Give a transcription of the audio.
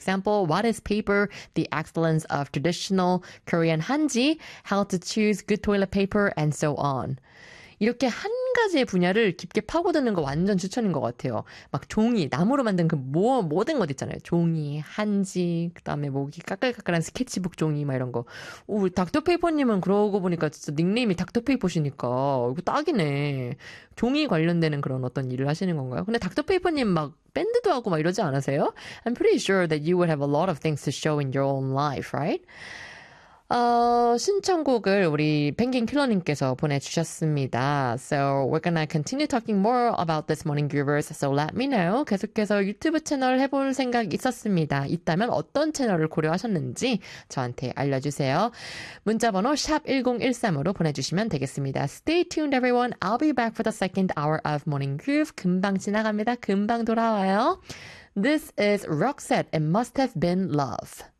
example, what is paper? The excellence of traditional Korean hanji, how to choose good toilet paper, and so on. 이렇게 한 가지의 분야를 깊게 파고드는 거 완전 추천인 것 같아요. 막 종이, 나무로 만든 그 모든 것 있잖아요. 종이, 한지, 그 다음에 뭐 까끌까끌한 스케치북 종이, 막 이런 거. 오, 닥터페이퍼님은 그러고 보니까 진짜 닉네임이 닥터페이퍼시니까, 이거 딱이네. 종이 관련되는 그런 어떤 일을 하시는 건가요? 근데 닥터페이퍼님 막 밴드도 하고 막 이러지 않으세요? I'm pretty sure that you would have a lot of things to show in your own life, right? 신청곡을 우리 펭귄 킬러님께서 보내주셨습니다. So we're gonna continue talking more about this morning groovers. So let me know. 계속해서 유튜브 채널 해볼 생각 있었습니다. 있다면 어떤 채널을 고려하셨는지 저한테 알려주세요. 문자번호 샵 1013으로 보내주시면 되겠습니다. Stay tuned everyone. I'll be back for the second hour of Morning Groove. 금방 지나갑니다. 금방 돌아와요. This is Roxette. It must have been love.